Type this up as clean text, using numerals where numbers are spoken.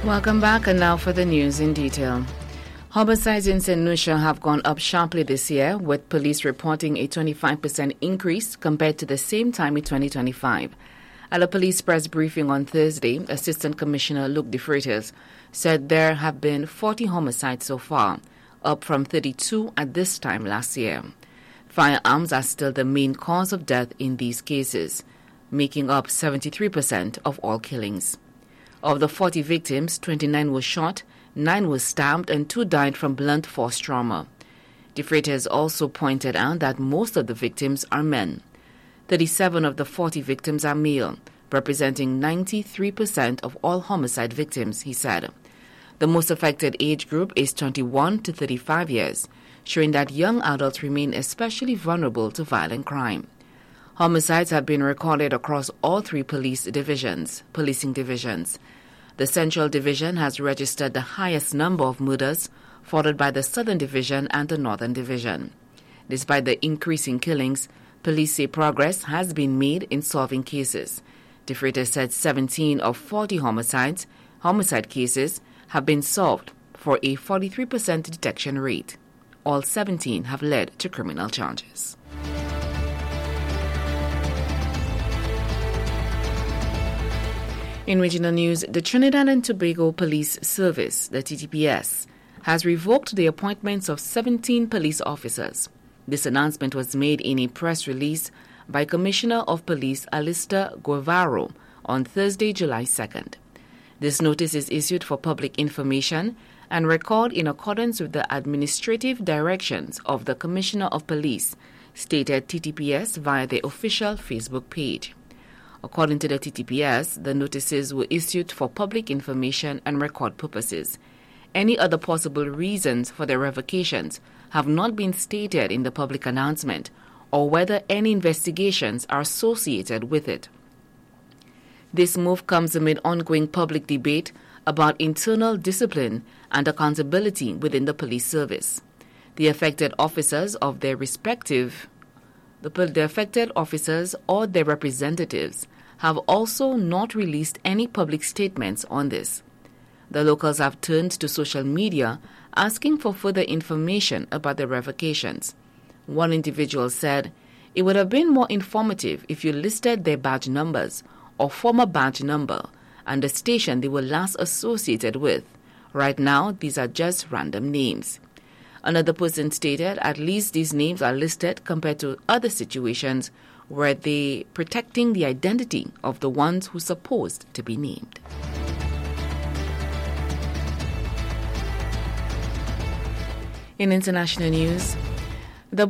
Welcome back, and now for the news in detail. Homicides in St. Lucia have gone up sharply this year, with police reporting a 25% increase compared to the same time in 2025. At a police press briefing on Thursday, Assistant Commissioner Luke De Freitas said there have been 40 homicides so far, up from 32 at this time last year. Firearms are still the main cause of death in these cases, making up 73% of all killings. Of the 40 victims, 29 were shot, 9 were stabbed, and 2 died from blunt force trauma. De Freitas also pointed out that most of the victims are men. 37 of the 40 victims are male, representing 93% of all homicide victims, he said. The most affected age group is 21 to 35 years, showing that young adults remain especially vulnerable to violent crime. Homicides have been recorded across all 3 policing divisions. The Central Division has registered the highest number of murders, followed by the Southern Division and the Northern Division. Despite the increase in killings, police say progress has been made in solving cases. De Freitas said 17 of 40 homicide cases have been solved for a 43% detection rate. All 17 have led to criminal charges. In regional news, the Trinidad and Tobago Police Service, the TTPS, has revoked the appointments of 17 police officers. This announcement was made in a press release by Commissioner of Police Alistair Guevara on Thursday, July 2nd. This notice is issued for public information and record in accordance with the administrative directions of the Commissioner of Police, stated TTPS via their official Facebook page. According to the TTPS, the notices were issued for public information and record purposes. Any other possible reasons for the revocations have not been stated in the public announcement, or whether any investigations are associated with it. This move comes amid ongoing public debate about internal discipline and accountability within the police service. The affected officers or their representatives have also not released any public statements on this. The locals have turned to social media asking for further information about the revocations. One individual said, "It would have been more informative if you listed their badge numbers or former badge number and the station they were last associated with. Right now, these are just random names." Another person stated at least these names are listed compared to other situations where they protecting the identity of the ones who supposed to be named. In international news,